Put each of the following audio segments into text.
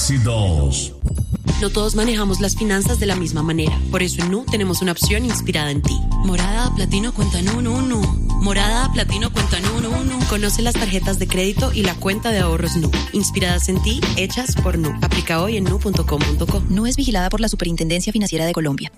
éxitos. No todos manejamos las finanzas de la misma manera. Por eso en Nu tenemos una opción inspirada en ti. Morada Platino cuenta Nu. Morada Platino cuenta Nu. Conoce las tarjetas de crédito y la cuenta de ahorros Nu. Inspiradas en ti, hechas por Nu. Aplica hoy en nu.com.co. Nu es vigilada por la Superintendencia Financiera de Colombia.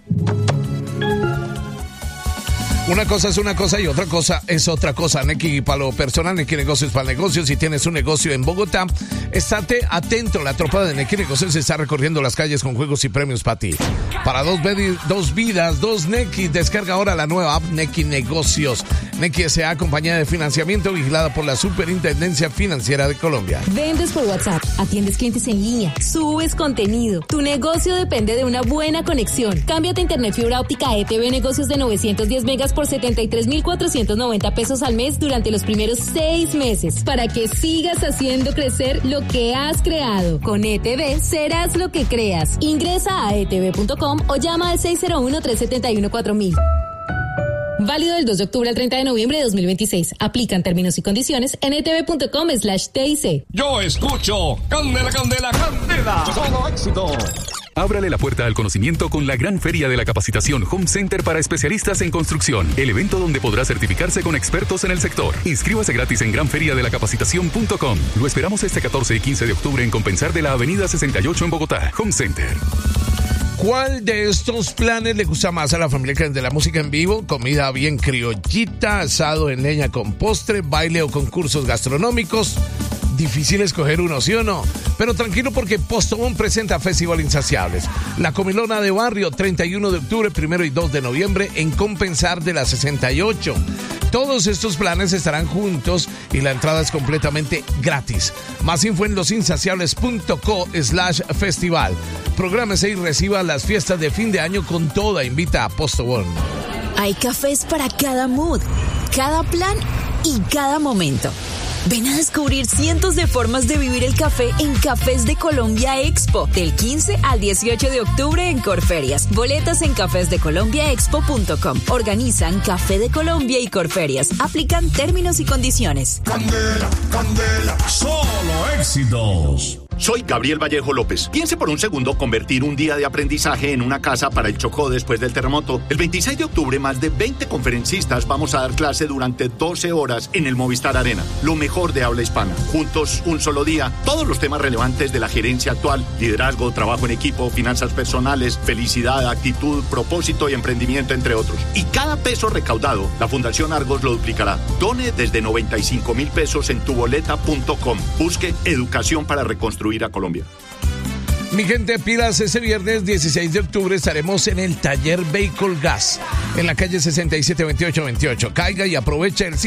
Una cosa es una cosa y otra cosa es otra cosa. Nequi para lo personal, Nequi Negocios para negocios. Si tienes un negocio en Bogotá, estate atento. La tropa de Nequi Negocios está recorriendo las calles con juegos y premios para ti. Para dos vidas, dos Nequi. Descarga ahora la nueva app Nequi Negocios. Nequi S.A., compañía de financiamiento vigilada por la Superintendencia Financiera de Colombia. Vendes por WhatsApp, atiendes clientes en línea, subes contenido. Tu negocio depende de una buena conexión. Cámbiate a internet fibra óptica ETV Negocios de 910 megas por 73,490 pesos al mes durante los primeros 6 meses para que sigas haciendo crecer lo que has creado. Con ETV serás lo que creas. Ingresa a etv.com o llama al 601-371-4000. Válido del 2 de octubre al 30 de noviembre de 2026. Aplican términos y condiciones en etv.com/TIC. Yo escucho Candela, Candela, Candela. Solo éxito. Ábrale la puerta al conocimiento con la gran feria de la capacitación Home Center para especialistas en construcción. El evento donde podrá certificarse con expertos en el sector. Inscríbase gratis en granferiadelacapacitación.com. Lo esperamos este 14 y 15 de octubre en Compensar de la Avenida 68 en Bogotá. Home Center. ¿Cuál de estos planes le gusta más a la familia que de la música en vivo? Comida bien criollita, asado en leña con postre, baile o concursos gastronómicos. Difícil escoger uno, ¿sí o no? Pero tranquilo porque Postobón presenta Festival Insaciables. La Comilona de Barrio, 31 de octubre, 1 y 2 de noviembre en Compensar de la 68. Todos estos planes estarán juntos y la entrada es completamente gratis. Más info en losinsaciables.co/festival. Prográmese y reciba las fiestas de fin de año con toda. Invita a Postobón. Hay cafés para cada mood, cada plan y cada momento. Ven a descubrir cientos de formas de vivir el café en Cafés de Colombia Expo, del 15 al 18 de octubre en Corferias. Boletas en cafesdecolombiaexpo.com. Organizan Café de Colombia y Corferias. Aplican términos y condiciones. Candela, Candela, solo éxitos. Soy Gabriel Vallejo López. Piense por un segundo convertir un día de aprendizaje en una casa para el Chocó después del terremoto. El 26 de octubre, más de 20 conferencistas vamos a dar clase durante 12 horas en el Movistar Arena. Lo mejor de habla hispana. Juntos, un solo día. Todos los temas relevantes de la gerencia actual. Liderazgo, trabajo en equipo, finanzas personales, felicidad, actitud, propósito y emprendimiento, entre otros. Y cada peso recaudado, la Fundación Argos lo duplicará. Done desde 95,000 pesos en tuboleta.com. Busque educación para reconstruir a Colombia. Mi gente, pilas, ese viernes 16 de octubre estaremos en el taller Vehicle Gas, en la calle 672828. Caiga y aprovecha el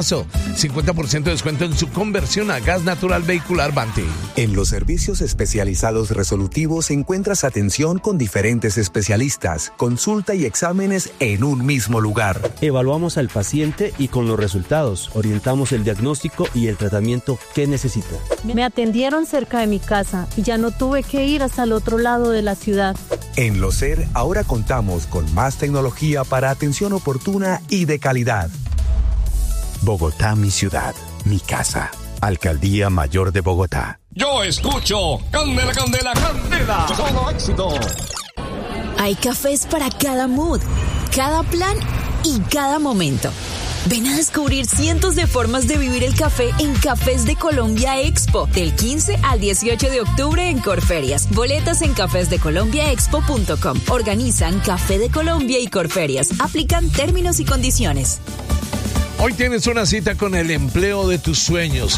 50% de descuento en su conversión a gas natural vehicular Banti. En los servicios especializados resolutivos encuentras atención con diferentes especialistas, consulta y exámenes en un mismo lugar. Evaluamos al paciente y con los resultados orientamos el diagnóstico y el tratamiento que necesita. Me atendieron cerca de mi casa y ya no tuve que ir hasta el otro lado de la ciudad. En Locer ahora contamos con más tecnología para atención oportuna y de calidad. Bogotá, mi ciudad, mi casa. Alcaldía Mayor de Bogotá. Yo escucho Candela, Candela, Candela. Solo éxito. Hay cafés para cada mood, cada plan y cada momento. Ven a descubrir cientos de formas de vivir el café en Cafés de Colombia Expo, del 15 al 18 de octubre en Corferias. Boletas en cafesdecolombiaexpo.com. Organizan Café de Colombia y Corferias. Aplican términos y condiciones. Hoy tienes una cita con el empleo de tus sueños.